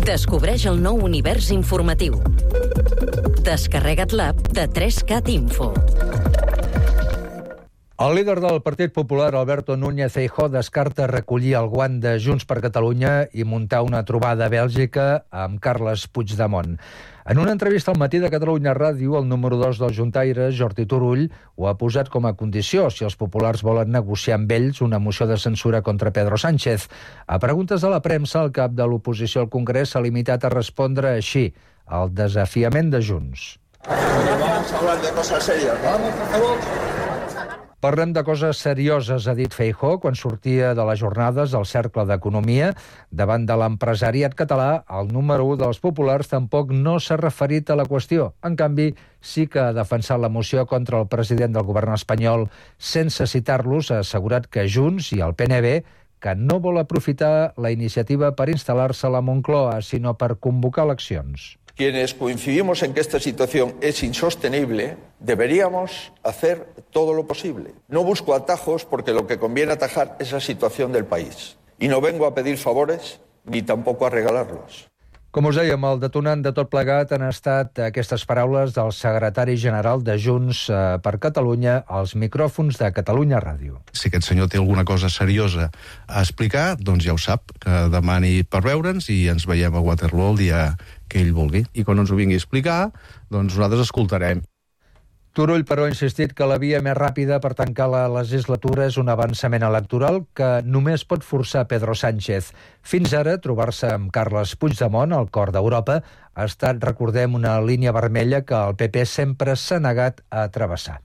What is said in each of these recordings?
Descobreix el nou univers informatiu. Descarrega't l'app de 3CAT Info. El líder del Partit Popular, Alberto Núñez Feijóo, descarta recollir el guant de Junts per Catalunya i muntar una trobada a Bèlgica amb Carles Puigdemont. En una entrevista al Matí de Catalunya Ràdio, el número 2 dels juntaires, Jordi Turull, ho ha posat com a condició si els populars volen negociar amb ells una moció de censura contra Pedro Sánchez. A preguntes de la premsa, el cap de l'oposició al Congrés s'ha limitat a respondre així, al desafiament de Junts. Vamos a hablar de cosas serias, ¿no? Por favor. Parlem de coses serioses, ha dit Feijóo, quan sortia de les jornades al Cercle d'Economia. Davant de l'empresariat català, el número 1 dels populars tampoc no s'ha referit a la qüestió. En canvi, sí que ha defensat la moció contra el president del govern espanyol. Sense citar-los, ha assegurat que Junts i el PNB que no vol aprofitar la iniciativa per instal·lar-se a la Moncloa, sinó per convocar eleccions. Quienes coincidimos en que esta situación es insostenible, deberíamos hacer todo lo posible. No busco atajos porque lo que conviene atajar es la situación del país. Y no vengo a pedir favores ni tampoco a regalarlos. Com us dèiem, el detonant de tot plegat han estat aquestes paraules del secretari general de Junts per Catalunya als micròfons de Catalunya Ràdio. Si aquest senyor té alguna cosa seriosa a explicar, doncs ja ho sap, que demani per veure'ns i ens veiem a Waterloo el dia que ell vulgui. I quan ens ho vingui a explicar, doncs nosaltres escoltarem. Turull, però, ha insistit que la via més ràpida per tancar la legislatura és un avançament electoral que només pot forçar Pedro Sánchez. Fins ara, trobar-se amb Carles Puigdemont, al cor d'Europa, ha estat, recordem, una línia vermella que el PP sempre s'ha negat a travessar.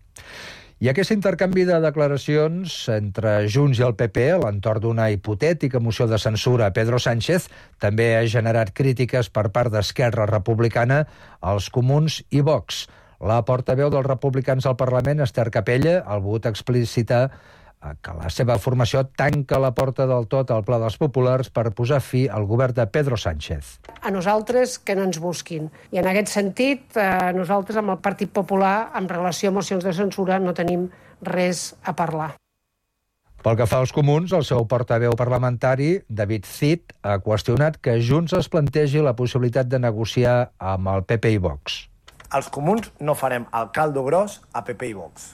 I aquest intercanvi de declaracions entre Junts i el PP a l'entorn d'una hipotètica moció de censura a Pedro Sánchez també ha generat crítiques per part d'Esquerra Republicana, els Comuns i Vox. La portaveu dels republicans al Parlament, Esther Capella, ha volgut explicitar que la seva formació tanca la porta del tot al Pla dels Populars per posar fi al govern de Pedro Sánchez. A nosaltres que no ens busquin. I en aquest sentit, nosaltres amb el Partit Popular, en relació a mocions de censura, no tenim res a parlar. Pel que fa als Comuns, el seu portaveu parlamentari, David Cid, ha qüestionat que Junts es plantegi la possibilitat de negociar amb el PP i Vox. Els comuns no farem el caldo gros a PP i Vox.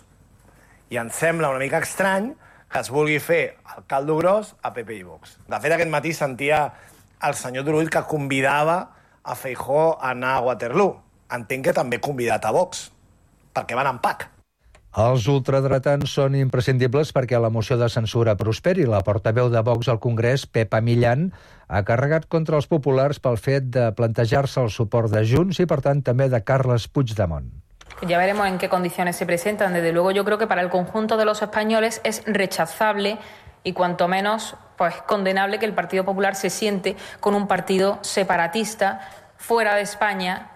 I ens sembla una mica estrany que es vulgui fer el caldo gros a PP i Vox. De fet, aquest matí sentia el senyor Turull que convidava a Feijóo a anar a Waterloo. Entenc que també convidat a Vox, perquè van en pack. Els ultradretans són imprescindibles perquè la moció de censura prosperi. La portaveu de Vox al Congrés, Pepa Millán, ha carregat contra els populars pel fet de plantejar-se el suport de Junts i, per tant, també de Carles Puigdemont. Ya veremos en qué condiciones se presentan. Desde luego, yo creo que para el conjunto de los españoles es rechazable y cuanto menos condenable que el Partido Popular se siente con un partido separatista fuera de España.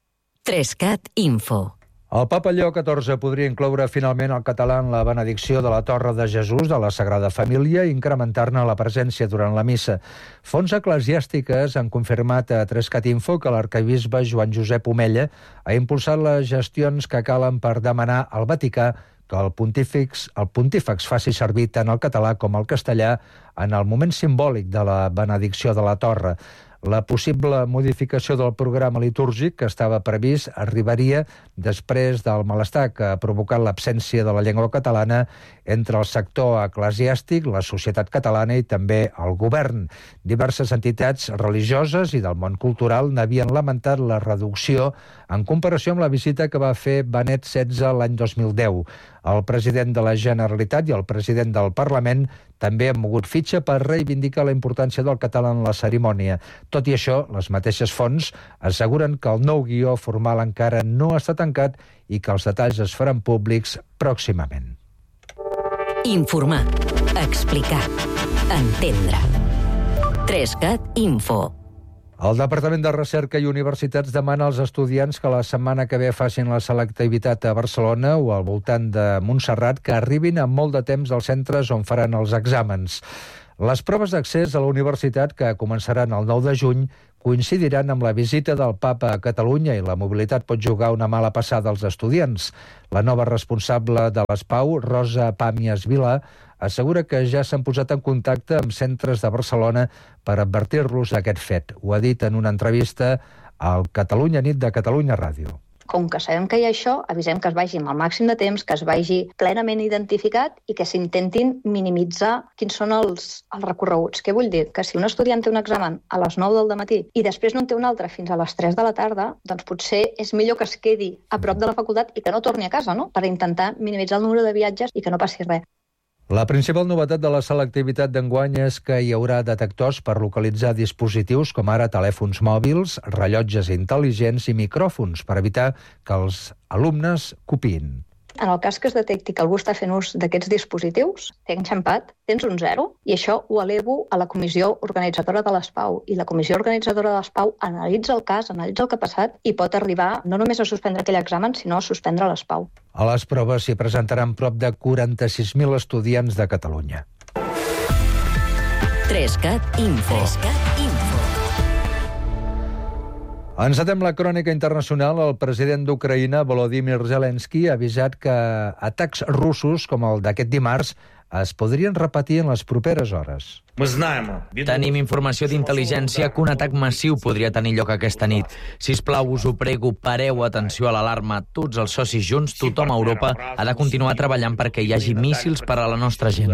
3CAT Info. El papa Lleó XIV podria incloure finalment el català en la benedicció de la Torre de Jesús de la Sagrada Família i incrementar-ne la presència durant la missa. Fonts eclesiàstiques han confirmat a 3CAT Info que l'arquebisbe Joan Josep Omella ha impulsat les gestions que calen per demanar al Vaticà que el pontífex faci servir tant el català com el castellà en el moment simbòlic de la benedicció de la Torre. La possible modificació del programa litúrgic que estava previst arribaria després del malestar que ha provocat l'absència de la llengua catalana entre el sector eclesiàstic, la societat catalana i també el govern. Diverses entitats religioses i del món cultural n'havien lamentat la reducció en comparació amb la visita que va fer Benet XVI l'any 2010. El president de la Generalitat i el president del Parlament també han mogut fitxa per reivindicar la importància del català en la cerimònia. Tot i això, les mateixes fonts asseguren que el nou guió formal encara no està tancat i que els detalls es faran públics pròximament. Informar, explicar, entendre. 3CAT Info. El Departament de Recerca i Universitats demana als estudiants que la setmana que ve facin la selectivitat a Barcelona o al voltant de Montserrat que arribin amb molt de temps als centres on faran els exàmens. Les proves d'accés a la universitat, que començaran el 9 de juny, coincidiran amb la visita del Papa a Catalunya i la mobilitat pot jugar una mala passada als estudiants. La nova responsable de l'ESPAU, Rosa Pàmies Vilà, assegura que ja s'han posat en contacte amb centres de Barcelona per advertir-los d'aquest fet. Ho ha dit en una entrevista al Catalunya Nit de Catalunya Ràdio. Com que sabem que hi ha això, avisem que es vagi amb el màxim de temps, que es vagi plenament identificat i que s'intentin minimitzar quins són els recorreguts. Què vull dir? Que si un estudiant té un examen a les 9 del matí i després no en té un altre fins a les 3 de la tarda, doncs potser és millor que es quedi a prop de la facultat i que no torni a casa, no? Per intentar minimitzar el número de viatges i que no passi res. La principal novetat de la selectivitat d'enguany és que hi haurà detectors per localitzar dispositius com ara telèfons mòbils, rellotges intel·ligents i micròfons per evitar que els alumnes copiïn. En el cas que es detecti que algú està fent ús d'aquests dispositius, t'he enxampat, tens un 0, i això ho elevo a la comissió organitzadora de l'ESPAU. I la comissió organitzadora de l'ESPAU analitza el cas, analitza el que ha passat i pot arribar no només a suspendre aquell examen, sinó a suspendre l'ESPAU. A les proves s'hi presentaran prop de 46.000 estudiants de Catalunya. 3CAT Info. Encetem la crònica internacional. El president d'Ucraïna, Volodymyr Zelensky, ha avisat que atacs russos com el d'aquest dimarts es podrien repetir en les properes hores. Tenim informació d'intel·ligència que un atac massiu podria tenir lloc aquesta nit. Sisplau, us ho prego, pareu atenció a l'alarma. Tots els socis junts, tothom a Europa, ha de continuar treballant perquè hi hagi míssils per a la nostra gent.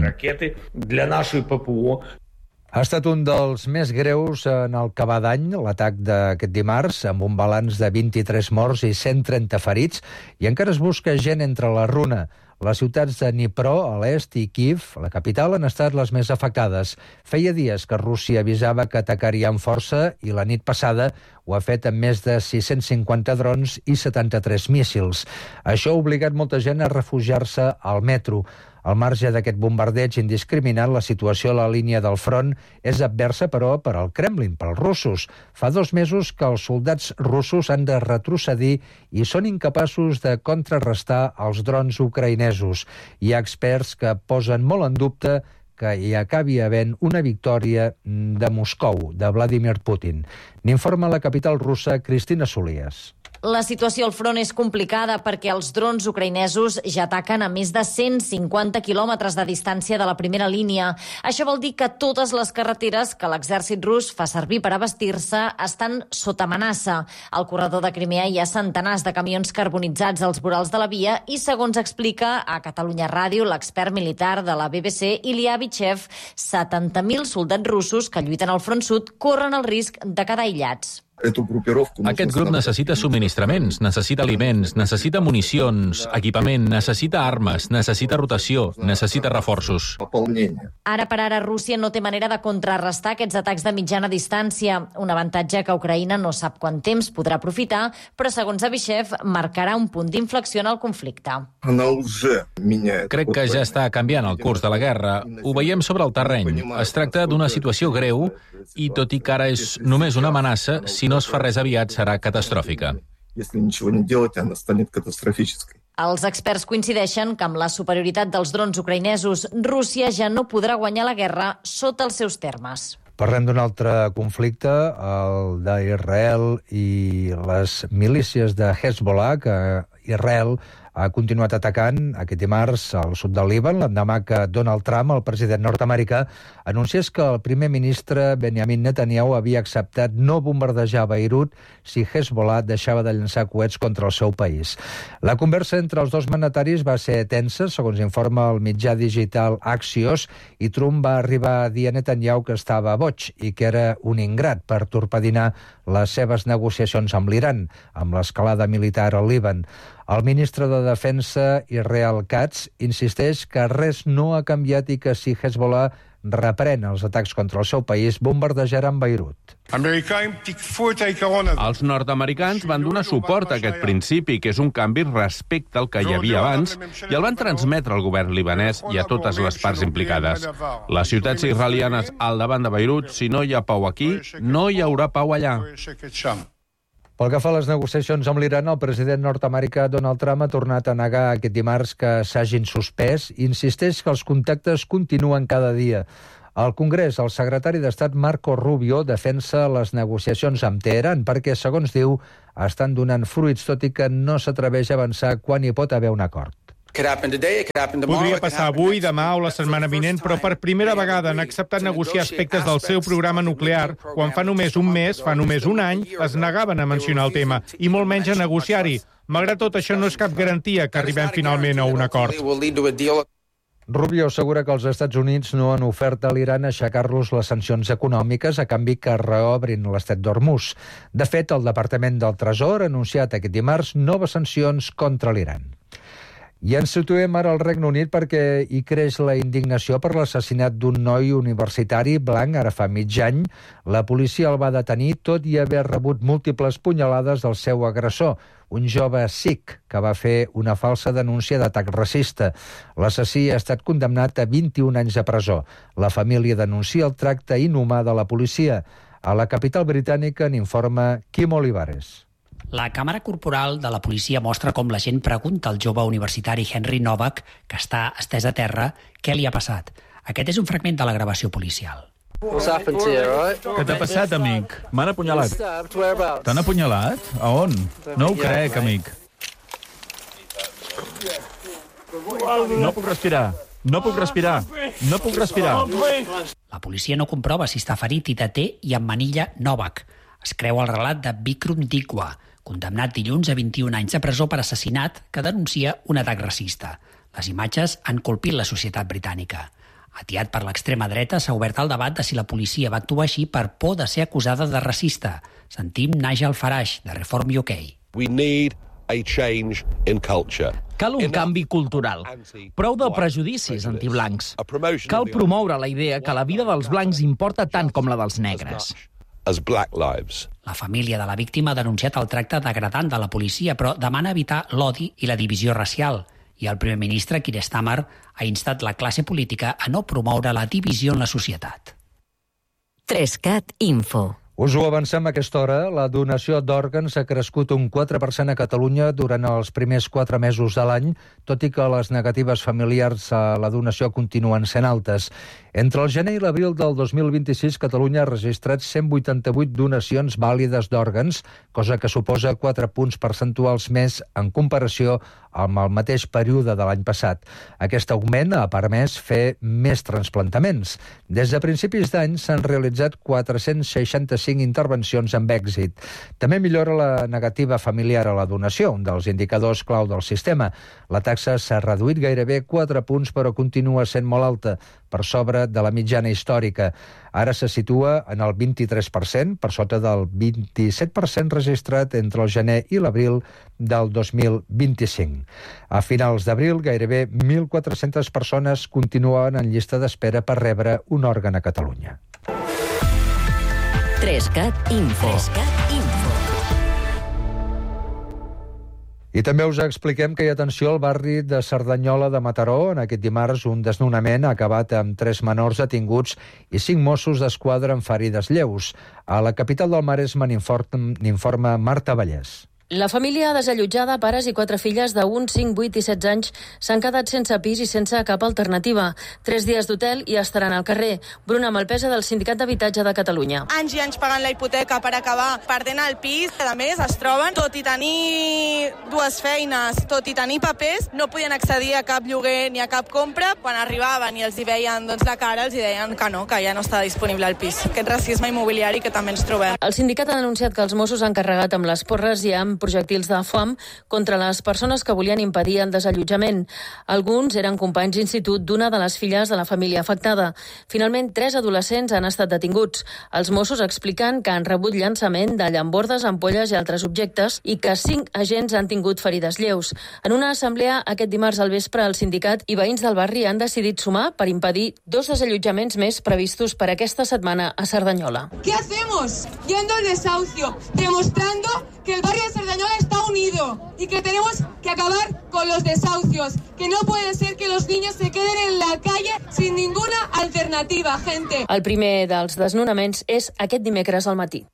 Ha estat un dels més greus en el que va d'any, l'atac d'aquest dimarts, amb un balanç de 23 morts i 130 ferits, i encara es busca gent entre la runa. Les ciutats de Dnipro, a l'est, i Kiev, la capital, han estat les més afectades. Feia dies que Rússia avisava que atacaria amb força i la nit passada ho ha fet amb més de 650 drons i 73 míssils. Això ha obligat molta gent a refugiar-se al metro. Al marge d'aquest bombardeig indiscriminat, la situació a la línia del front és adversa, però, per al Kremlin, pels russos. Fa 2 mesos que els soldats russos han de retrocedir i són incapaços de contrarrestar els drons ucraïnesos. Hi ha experts que posen molt en dubte que hi acabi havent una victòria de Moscou, de Vladimir Putin. N'informa la capital russa, Cristina Solies. La situació al front és complicada perquè els drons ucraïnesos ja ataquen a més de 150 quilòmetres de distància de la primera línia. Això vol dir que totes les carreteres que l'exèrcit rus fa servir per abastir-se estan sota amenaça. Al corredor de Crimea hi ha centenars de camions carbonitzats als vorals de la via i, segons explica a Catalunya Ràdio l'expert militar de la BBC, Ilya Vichev, 70.000 soldats russos que lluiten al front sud corren el risc de quedar aïllats. Aquest grup necessita subministraments, necessita aliments, necessita municions, equipament, necessita armes, necessita rotació, necessita reforços. Ara per ara Rússia no té manera de contrarrestar aquests atacs de mitjana distància, un avantatge que Ucraïna no sap quant temps podrà aprofitar, però segons Avishev marcarà un punt d'inflexió en el conflicte. Crec que ja està canviant el curs de la guerra. Ho veiem sobre el terreny. Es tracta d'una situació greu i, tot i que ara és només una amenaça, si no es fa res aviat serà catastròfica. Els experts coincideixen que amb la superioritat dels drons ucraïnesos, Rússia ja no podrà guanyar la guerra sota els seus termes. Parlem d'un altre conflicte, el d'Israel i les milícies de Hezbollah, que Israel ha continuat atacant aquest dimarts al sud del Líban, l'endemà que Donald Trump, el president nord-americà, anunciés que el primer ministre Benjamin Netanyahu havia acceptat no bombardejar Beirut si Hezbollah deixava de llançar coets contra el seu país. La conversa entre els dos mandataris va ser tensa, segons informa el mitjà digital Axios, i Trump va arribar a dir a Netanyahu que estava boig i que era un ingrat per torpedinar les seves negociacions amb l'Iran, amb l'escalada militar al Líban. El ministre de Defensa, Israel Katz, insisteix que res no ha canviat i que si Hezbollah reprèn els atacs contra el seu país, bombardejaran Beirut. Els nord-americans van donar suport a aquest principi, que és un canvi respecte al que hi havia abans, i el van transmetre al govern libanès i a totes les parts implicades. Les ciutats israelianes al davant de Beirut, si no hi ha pau aquí, no hi haurà pau allà. Pel que fa a les negociacions amb l'Iran, el president nord-americà Donald Trump ha tornat a negar aquest dimarts que s'hagin suspès i insisteix que els contactes continuen cada dia. Al Congrés, el secretari d'Estat Marco Rubio defensa les negociacions amb Teheran perquè, segons diu, estan donant fruits, tot i que no s'atreveix a avançar quan hi pot haver un acord. Podria passar avui, demà o la setmana vinent, però per primera vegada han acceptat negociar aspectes del seu programa nuclear, quan fa només un mes, fa només un any, es negaven a mencionar el tema, i molt menys a negociar-hi. Malgrat tot, això no és cap garantia que arribem finalment a un acord. Rubio assegura que els Estats Units no han ofert a l'Iran aixecar-los les sancions econòmiques a canvi que reobrin l'Estret d'Hormuz. De fet, el Departament del Tresor ha anunciat aquest dimarts noves sancions contra l'Iran. I ens situem ara al Regne Unit perquè hi creix la indignació per l'assassinat d'un noi universitari blanc ara fa mig any. La policia el va detenir tot i haver rebut múltiples punyalades del seu agressor, un jove sikh que va fer una falsa denúncia d'atac racista. L'assassí ha estat condemnat a 21 anys de presó. La família denuncia el tracte inhumà de la policia. A la capital britànica n'informa Quim Olivares. La càmera corporal de la policia mostra com la gent pregunta al jove universitari Henry Novak, que està estès a terra, què li ha passat. Aquest és un fragment de la gravació policial. Què t'ha passat, amic? M'han apunyalat. T'han apunyalat? A on? No ho crec, amic. No puc respirar. No puc respirar. No puc respirar. La policia no comprova si està ferit i deté i emmanilla Novak. Es creu el relat de Bikram Dikwa, condemnat dilluns a 21 anys de presó per assassinat, que denuncia un atac racista. Les imatges han colpit la societat britànica. Atiat per l'extrema dreta, s'ha obert el debat de si la policia va actuar així per por de ser acusada de racista. Sentim Nigel Farage, de Reform UK. We need a change in culture. Cal un canvi cultural. Prou de prejudicis antiblancs. Cal promoure la idea que la vida dels blancs importa tant com la dels negres. As black lives. La família de la víctima ha denunciat el tracte degradant de la policia, però demana evitar l'odi i la divisió racial. I el primer ministre, Keir Starmer, ha instat la classe política a no promoure la divisió en la societat. 3CAT Info. Us ho avancem a aquesta hora. La donació d'òrgans ha crescut un 4% a Catalunya durant els primers 4 mesos de l'any, tot i que les negatives familiars a la donació continuen sent altes. Entre el gener i l'abril del 2026, Catalunya ha registrat 188 donacions vàlides d'òrgans, cosa que suposa 4 punts percentuals més en comparació amb el mateix període de l'any passat. Aquest augment ha permès fer més transplantaments. Des de principis d'any s'han realitzat 465 intervencions amb èxit. També millora la negativa familiar a la donació, un dels indicadors clau del sistema. La taxa s'ha reduït gairebé 4 punts, però continua sent molt alta, per sobre de la mitjana històrica. Ara se situa en el 23%, per sota del 27% registrat entre el gener i l'abril del 2025. A finals d'abril, gairebé 1.400 persones continuaven en llista d'espera per rebre un òrgan a Catalunya. 3CAT Info. I també us expliquem que hi ha atenció al barri de Cerdanyola de Mataró. En aquest dimarts un desnonament ha acabat amb 3 menors detinguts i 5 Mossos d'Esquadra amb ferides lleus. A la capital del Maresme n'informa Marta Vallès. La família desallotjada, pares i 4 filles de 1, 5, 8 i 16 anys, s'han quedat sense pis i sense cap alternativa. 3 dies d'hotel i estaran al carrer. Bruna Malpesa, del Sindicat d'Habitatge de Catalunya. Anys i anys pagant la hipoteca per acabar perdent el pis. A més, es troben, tot i tenir 2 feines, tot i tenir papers, no podien accedir a cap lloguer ni a cap compra. Quan arribaven i els hi veien la cara, els hi deien que no, que ja no està disponible el pis. Aquest racisme immobiliari que també ens trobem. El sindicat ha denunciat que els Mossos han carregat amb les porres i amb projectils de foam contra les persones que volien impedir el desallotjament. Alguns eren companys d'institut d'una de les filles de la família afectada. Finalment, 3 adolescents han estat detinguts. Els Mossos expliquen que han rebut llançament de llambordes, ampolles i altres objectes i que 5 agents han tingut ferides lleus. En una assemblea aquest dimarts al vespre, el sindicat i veïns del barri han decidit sumar per impedir 2 desallotjaments més previstos per aquesta setmana a Cerdanyola. ¿Qué hacemos? Yendo al desahucio, demostrando que el barrio de Cerdanyola está unido y que tenemos que acabar con los desahucios, que no puede ser que los niños se queden en la calle sin ninguna alternativa, gente. El primer dels desnonaments és aquest dimecres al matí.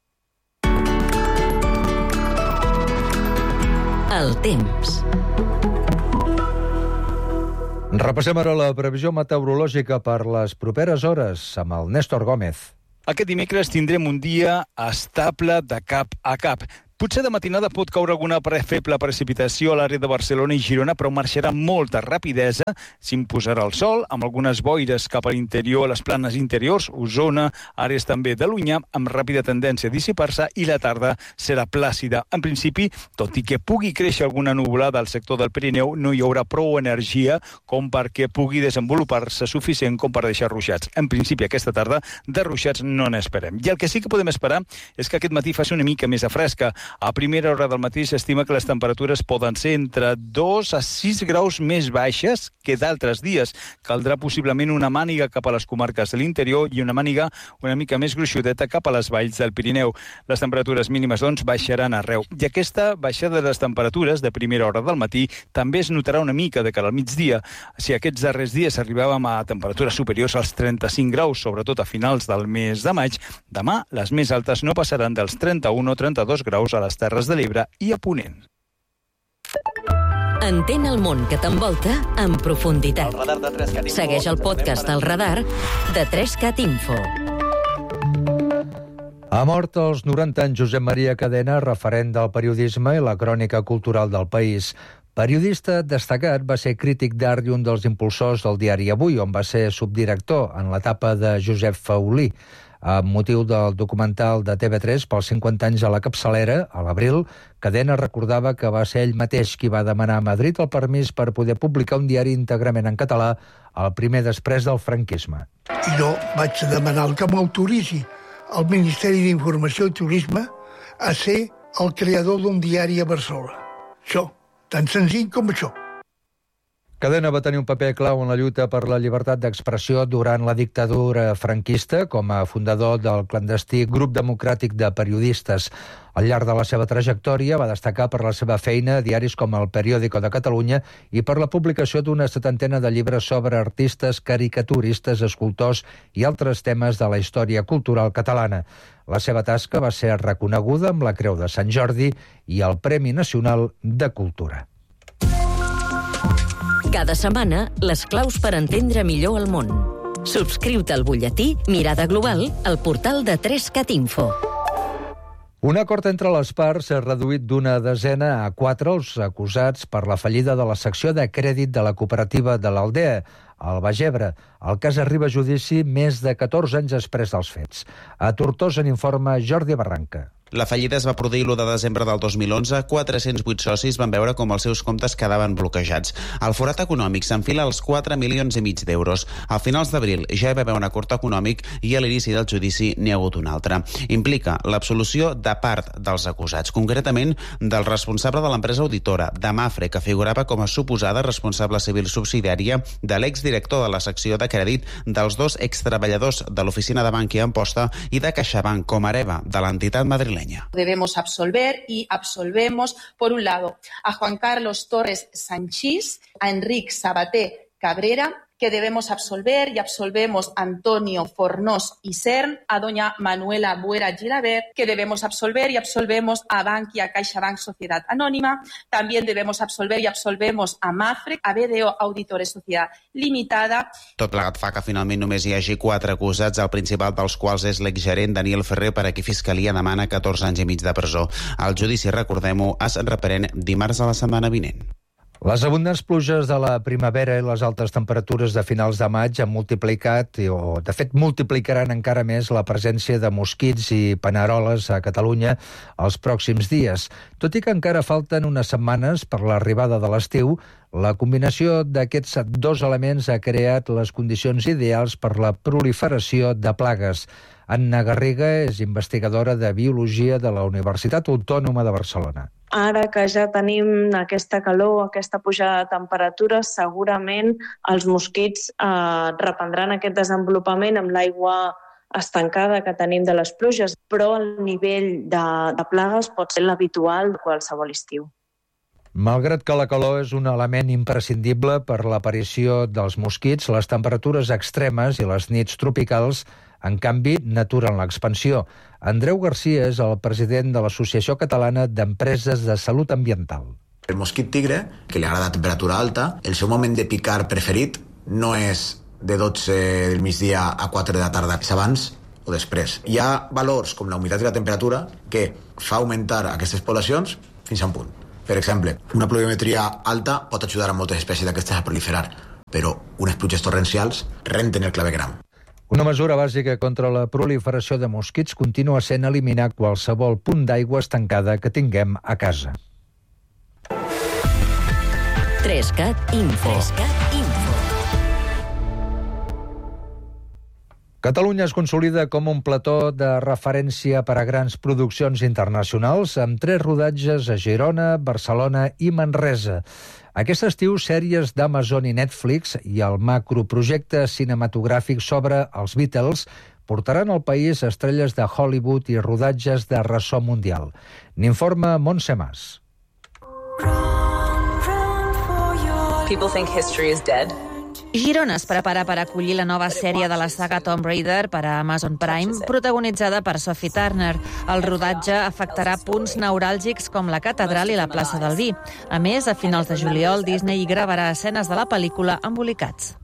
El temps. Repassem ara la previsió meteorològica per les properes hores amb el Néstor Gómez. Aquest dimecres tindrem un dia estable de cap a cap. Potser de matinada pot caure alguna feble precipitació a l'àrea de Barcelona i Girona, però marxarà amb molta rapidesa. S'imposarà el sol, amb algunes boires cap a l'interior, a les planes interiors, Osona, àrees també de l'Unyà, amb ràpida tendència a dissipar-se, i la tarda serà plàcida. En principi, tot i que pugui créixer alguna nuvolada al sector del Pirineu, no hi haurà prou energia com perquè pugui desenvolupar-se suficient com per deixar ruixats. En principi, aquesta tarda, de ruixats no n'esperem. I el que sí que podem esperar és que aquest matí faci una mica més de fresca. A primera hora del matí s'estima que les temperatures poden ser entre 2 a 6 graus més baixes que d'altres dies. Caldrà possiblement una màniga cap a les comarques de l'interior i una màniga una mica més gruixudeta cap a les valls del Pirineu. Les temperatures mínimes, doncs, baixaran arreu. I aquesta baixada de les temperatures de primera hora del matí també es notarà una mica de cara al migdia. Si aquests darrers dies arribàvem a temperatures superiors als 35 graus, sobretot a finals del mes de maig, demà les més altes no passaran dels 31 o 32 graus a les Terres de l'Ebre i a Ponent. Entén el món que t'envolta en profunditat. Segueix el podcast El Radar de 3cat Info. Ha mort als 90 anys Josep Maria Cadena, referent del periodisme i la crònica cultural del país. Periodista destacat, va ser crític d'art i un dels impulsors del diari Avui, on va ser subdirector en l'etapa de Josep Faulí. Amb motiu del documental de TV3 pels 50 anys a la capçalera, a l'abril, Cadena recordava que va ser ell mateix qui va demanar a Madrid el permís per poder publicar un diari íntegrament en català, el primer després del franquisme. I jo vaig demanar que m'autoritzi el Ministeri d'Informació i Turisme a ser el creador d'un diari a Barcelona. Això, tan senzill com això. Cadena va tenir un paper clau en la lluita per la llibertat d'expressió durant la dictadura franquista com a fundador del clandestí Grup Democràtic de Periodistes. Al llarg de la seva trajectòria va destacar per la seva feina a diaris com El Periódico de Catalunya i per la publicació d'una 70ena de llibres sobre artistes, caricaturistes, escultors i altres temes de la història cultural catalana. La seva tasca va ser reconeguda amb la Creu de Sant Jordi i el Premi Nacional de Cultura. Cada setmana, les claus per entendre millor el món. Subscriu-te al butlletí Mirada Global al portal de 3cat Info. Un acord entre les parts s'ha reduït d'una desena a 4 els acusats per la fallida de la secció de crèdit de la cooperativa de l'Aldea, al Baix Ebre. El cas arriba a judici més de 14 anys després dels fets. A Tortosa n'informa Jordi Barranca. La fallida es va produir l'1 de desembre del 2011. 408 socis van veure com els seus comptes quedaven bloquejats. El forat econòmic s'enfila als 4,5 milions d'euros. A finals d'abril ja hi va haver un acord econòmic i a l'inici del judici n'hi ha hagut un altre. Implica l'absolució de part dels acusats, concretament del responsable de l'empresa auditora, de Mafre, que figurava com a suposada responsable civil subsidiària de l'exdirector de la secció de crèdit, dels 2 extreballadors de l'oficina de Bankia a Amposta i de CaixaBank com a hereva de l'entitat madrilenya. Debemos absolver y absolvemos, por un lado, a Juan Carlos Torres Sanchís, a Enric Sabater Cabrera, que debemos absolver y absolvemos a Antonio Fornós y Cern, a doña Manuela Buera Gilabert, que debemos absolver y absolvemos a Bankia CaixaBank Sociedad Anónima, también debemos absolver y absolvemos a Mafre, a BDO Auditores Sociedad Limitada. Tot plegat fa que finalment només hi hagi 4 acusats, el principal dels quals és l'exgerent Daniel Ferrer, per a qui Fiscalia demana 14 anys i mig de presó. El judici, recordem-ho, es reprèn dimarts de la setmana vinent. Les abundants pluges de la primavera i les altes temperatures de finals de maig han multiplicat, o de fet multiplicaran encara més la presència de mosquits i paneroles a Catalunya els pròxims dies. Tot i que encara falten unes setmanes per l'arribada de l'estiu, la combinació d'aquests 2 elements ha creat les condicions ideals per la proliferació de plagues. Anna Garriga és investigadora de Biologia de la Universitat Autònoma de Barcelona. Ara que ja tenim aquesta calor, aquesta pujada de temperatures, segurament els mosquits reprendran aquest desenvolupament amb l'aigua estancada que tenim de les pluges, però el nivell de plagues pot ser l'habitual de qualsevol estiu. Malgrat que la calor és un element imprescindible per l'aparició dels mosquits, les temperatures extremes i les nits tropicals, en canvi, naturen l'expansió. Andreu Garcia és el president de l'Associació Catalana d'Empreses de Salut Ambiental. El mosquit tigre, que li agrada temperatura alta, el seu moment de picar preferit no és de 12 del migdia a 4 de la tarda, és abans, o després. Hi ha valors com la humitat i la temperatura que fa augmentar aquestes poblacions fins a un punt. Per exemple, una pluviometria alta pot ajudar a moltes espècies d'aquestes a proliferar, però unes pluges torrencials renten el clavegram. Una mesura bàsica contra la proliferació de mosquits continua sent eliminar qualsevol punt d'aigua estancada que tinguem a casa. 3CAT Info. Catalunya es consolida com un plató de referència per a grans produccions internacionals amb 3 rodatges a Girona, Barcelona i Manresa. Aquest estiu, sèries d'Amazon i Netflix i el macroprojecte cinematogràfic sobre els Beatles portaran al país estrelles de Hollywood i rodatges de ressò mundial. N'informa Montse Mas. People think history is dead. Girona es prepara per acollir la nova sèrie de la saga Tomb Raider per a Amazon Prime, protagonitzada per Sophie Turner. El rodatge afectarà punts neuràlgics com la catedral i la plaça del Vi. A més, a finals de juliol, Disney hi gravarà escenes de la pel·lícula embolicats.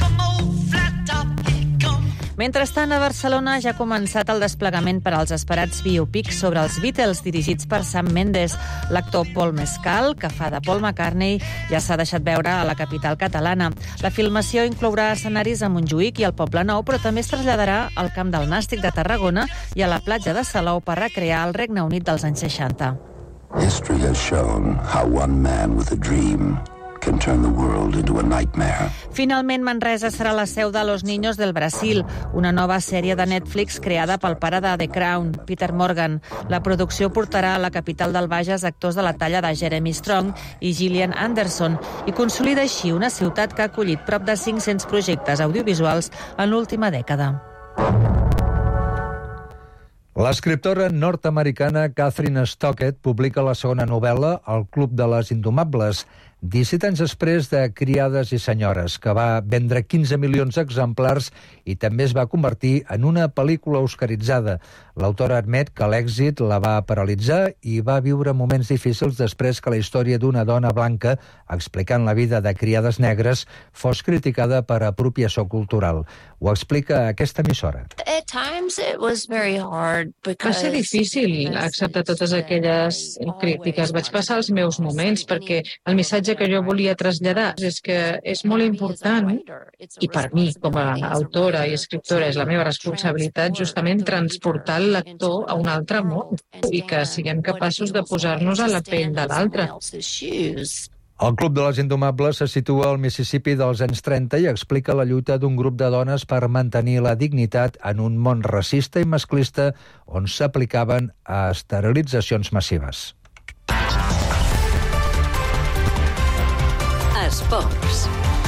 Mentrestant, a Barcelona ja ha començat el desplegament per als esperats biopics sobre els Beatles, dirigits per Sam Mendes. L'actor Paul Mescal, que fa de Paul McCartney, ja s'ha deixat veure a la capital catalana. La filmació inclourà escenaris a Montjuïc i al Poble Nou, però també es traslladarà al Camp del Nàstic de Tarragona i a la platja de Salou per recrear el Regne Unit dels anys 60. History has shown how one man with a dream can turn the world into a nightmare. Finalment, Manresa serà la seu de Los Niños del Brasil, una nova sèrie de Netflix creada pel pare de The Crown, Peter Morgan. La producció portarà a la capital del Bages actors de la talla de Jeremy Strong i Gillian Anderson i consolida així una ciutat que ha acollit prop de 500 projectes audiovisuals en l'última dècada. L'escriptora nord-americana Catherine Stockett publica la segona novel·la, El club de les indomables, 17 anys després de Criades i senyores, que va vendre 15 milions d'exemplars i també es va convertir en una pel·lícula oscaritzada. L'autora admet que l'èxit la va paralitzar i va viure moments difícils després que la història d'una dona blanca, explicant la vida de criades negres, fos criticada per apropiació cultural. Ho explica aquesta emissora. Va ser difícil acceptar totes aquelles crítiques. Vaig passar els meus moments perquè el missatge que jo volia traslladar és que és molt important, i per mi com a autora i escriptora és la meva responsabilitat justament transportar el lector a un altre món i que siguem capaços de posar-nos a la pell de l'altre. El Club de les Indomables se situa al Mississippi dels anys 30 i explica la lluita d'un grup de dones per mantenir la dignitat en un món racista i masclista on s'aplicaven esterilitzacions massives. Esports.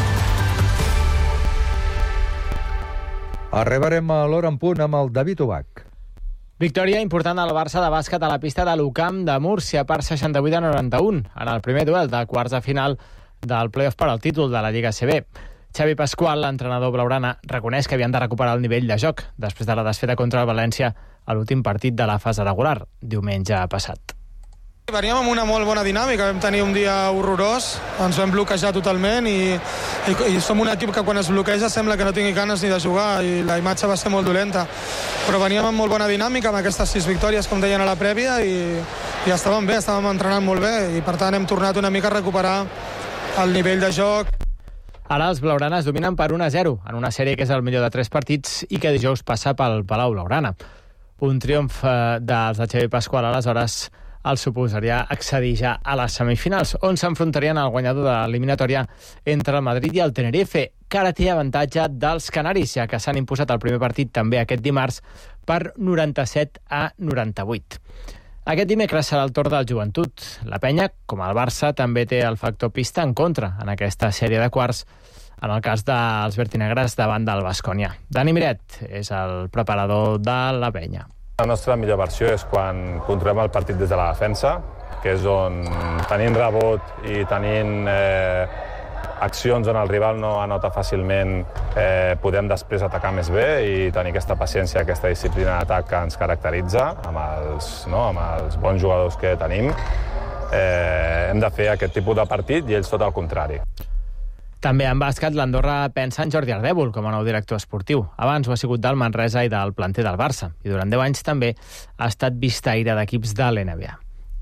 Arribarem a l'hora en punt amb el David Ubach. Victòria important al Barça de bàsquet a la pista de l'UCAM de Múrcia per 68-91 en el primer duel de quarts de final del play-off per al títol de la Lliga ACB. Xavi Pasqual, l'entrenador blaugrana, reconeix que havien de recuperar el nivell de joc després de la desfeta contra el València a l'últim partit de la fase regular, diumenge passat. Veníem amb una molt bona dinàmica, vam tenir un dia horrorós, ens vam bloquejar totalment i som un equip que quan es bloqueja sembla que no tingui ganes ni de jugar i la imatge va ser molt dolenta. Però veníem amb molt bona dinàmica, amb aquestes 6 victòries, com deien a la prèvia, i estàvem bé, estàvem entrenant molt bé i per tant hem tornat una mica a recuperar el nivell de joc. Ara els blaugranes dominen per 1-0 en una sèrie que és el millor de 3 partits i que dijous passa pel Palau Blaugrana. Un triomf dels de Xavi Pasqual aleshores el suposaria accedir ja a les semifinals, on s'enfrontarien al guanyador de l'eliminatòria entre el Madrid i el Tenerife, que ara té avantatge dels canaris, ja que s'han imposat el primer partit també aquest dimarts per 97-98. Aquest dimecres serà el torn del Joventut. La Penya, com el Barça, també té el factor pista en contra en aquesta sèrie de quarts, en el cas dels vertinegres davant del Baskonia. Dani Miret és el preparador de la Penya. La nostra millor versió és quan controlem el partit des de la defensa, que és on tenint rebot i tenint accions on el rival no anota fàcilment, podem després atacar més bé i tenir aquesta paciència, aquesta disciplina d'atac que ens caracteritza amb els bons jugadors que tenim. Hem de fer aquest tipus de partit i ells tot el contrari. També en bàsquet, l'Andorra pensa en Jordi Ardèvol com a nou director esportiu. Abans ho ha sigut del Manresa i del planter del Barça. I durant 10 anys també ha estat vistaire d'equips de l'NBA.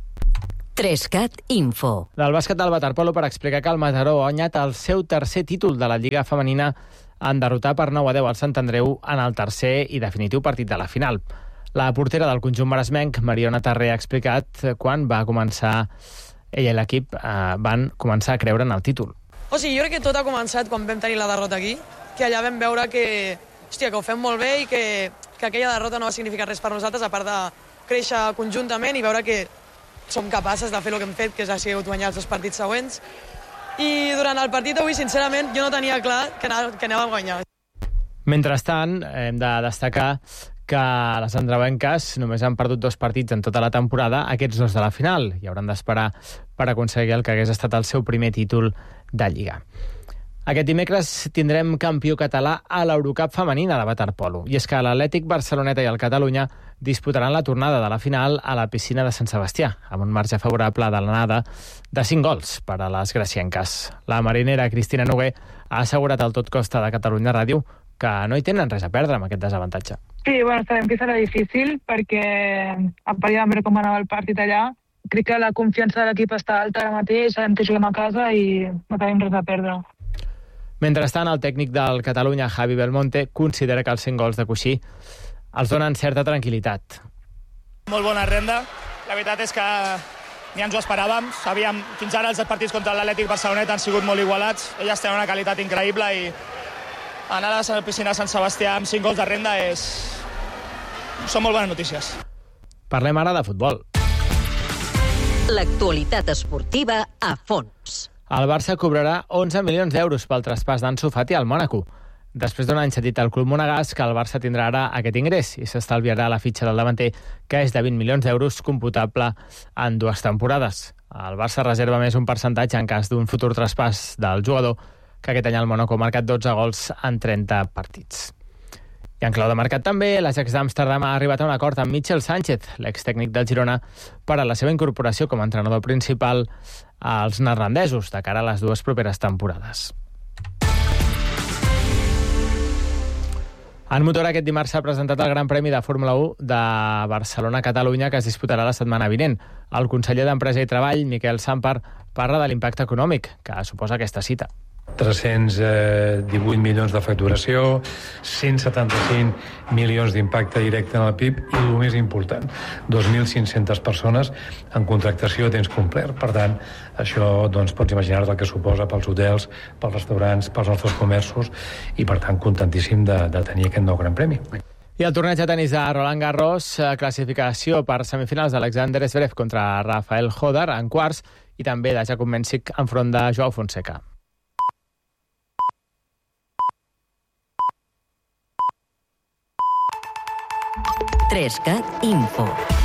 3CAT Info. Del bàsquet del waterpolo per explicar que el Mataró ha guanyat el seu tercer títol de la Lliga Femenina en derrotar per 9-10 al Sant Andreu en el tercer i definitiu partit de la final. La portera del conjunt maresmenc, Mariona Tarré, ha explicat quan va començar ella i l'equip van començar a creure en el títol. O sigui, jo crec que tot ha començat quan vam tenir la derrota aquí, que allà vam veure que ho fem molt bé i que aquella derrota no va significar res per nosaltres, a part de créixer conjuntament i veure que som capaces de fer el que hem fet, que ha sigut guanyar els 2 partits següents. I durant el partit d'avui, sincerament, jo no tenia clar que anàvem a guanyar. Mentrestant, hem de destacar que les andreuenques només han perdut 2 partits en tota la temporada, aquests 2 de la final, i hauran d'esperar per aconseguir el que hagués estat el seu primer títol de Lliga. Aquest dimecres tindrem campió català a l'Eurocup femenina de waterpolo, i és que l'Atlètic Barceloneta i el Catalunya disputaran la tornada de la final a la piscina de Sant Sebastià, amb un marge favorable de l'anada de 5 gols per a les gracienques. La marinera Cristina Noguer ha assegurat al Tot Costa de Catalunya Ràdio que no hi tenen res a perdre amb aquest desavantatge. Sí, bueno, sabem que serà difícil perquè a part de veure com anava el partit allà, crec que la confiança de l'equip està alta ara mateix, sabem que juguem a casa i no tenim res a perdre. Mentrestant, el tècnic del Catalunya, Javi Belmonte, considera que els 5 gols de Cuixí els donen certa tranquil·litat. Molt bona renda. La veritat és que ni ens ho esperàvem. Sabíem, fins ara els partits contra l'Atlètic Barceloneta han sigut molt igualats. Elles tenen una qualitat increïble i anar a la piscina de Sant Sebastià amb 5 gols de renda són molt bones notícies. Parlem ara de futbol. L'actualitat esportiva a fons. El Barça cobrarà 11 milions d'euros pel traspàs d'Ansu Fati al Mònaco. Després d'un any cedit al club monegasc, el Barça tindrà ara aquest ingrés i s'estalviarà la fitxa del davanter, que és de 20 milions d'euros computable en 2 temporades. El Barça reserva més un percentatge en cas d'un futur traspàs del jugador, que aquest any el Mònaco ha marcat 12 gols en 30 partits. I en clau de mercat també, l'Ajax d'Amsterdam ha arribat a un acord amb Michel Sánchez, l'extècnic del Girona, per a la seva incorporació com a entrenador principal als neerlandesos de cara a les 2 properes temporades. En motor, aquest dimarts s'ha presentat el Gran Premi de Fórmula 1 de Barcelona-Catalunya, que es disputarà la setmana vinent. El conseller d'Empresa i Treball, Miquel Sampar, parla de l'impacte econòmic que suposa aquesta cita. 318 milions de facturació, 175 milions d'impacte directe en el PIB i, el més important, 2.500 persones en contractació a temps complet. Per tant, això pots imaginar el que suposa pels hotels, pels restaurants, pels nostres comerços i, per tant, contentíssim de tenir aquest nou Gran Premi. I el torneig de tenis de Roland Garros, classificació per semifinals d'Alexander Zverev contra Rafael Hodar en quarts i també de Jakub Mensik enfront de Joao Fonseca. Trescat Info.